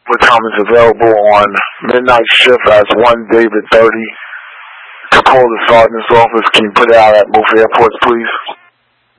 What time is available on midnight shift as 1 David 30. To call the sergeant's office. Can you put it out at both airports, please?